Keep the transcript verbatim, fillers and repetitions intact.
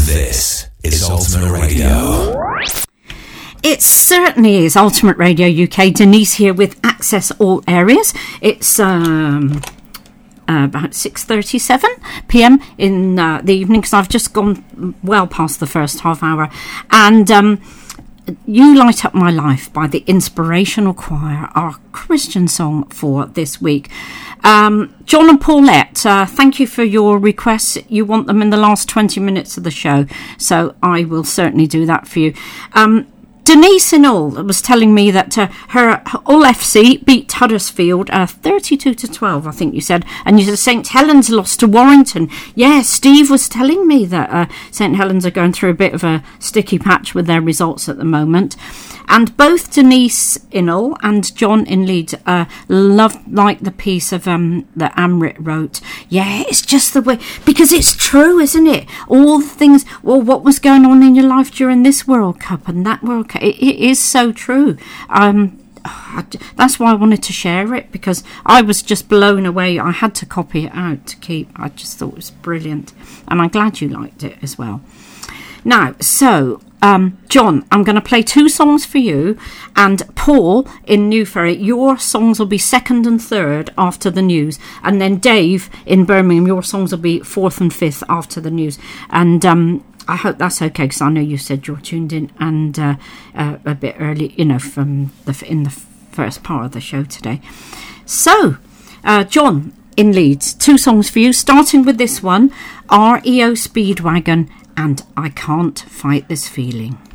This is Ultimate Radio. It certainly is Ultimate Radio U K. Denise here with Access All Areas. It's um, uh, about six thirty-seven p.m. in uh, the evening, because I've just gone well past the first half hour. And um, You Light Up My Life by the Inspirational Choir, our Christian song for this week. Um, John and Paulette, uh, thank you for your requests. You want them in the last twenty minutes of the show, so I will certainly do that for you. Um, Denise in Hull was telling me that uh, her Hull F C beat Huddersfield uh, thirty-two to twelve, I think you said, and you said St Helens lost to Warrington. Yeah, Steve was telling me that uh, St Helens are going through a bit of a sticky patch with their results at the moment. And both Denise in Hull and John in Leeds uh, loved like the piece of um, that Amrit wrote. Yeah, it's just the way, because it's true, isn't it? All the things, well, what was going on in your life during this World Cup and that World Cup, it, it is so true. Um, that's why I wanted to share it, because I was just blown away. I had to copy it out to keep. I just thought it was brilliant, and I'm glad you liked it as well. Now, so um, John, I'm going to play two songs for you, and Paul in Newferry, your songs will be second and third after the news, and then Dave in Birmingham, your songs will be fourth and fifth after the news. And um, I hope that's okay, because I know you said you're tuned in and uh, uh, a bit early, you know, from the in the first part of the show today. So, uh, John in Leeds, two songs for you, starting with this one, R E O Speedwagon and I Can't Fight This Feeling.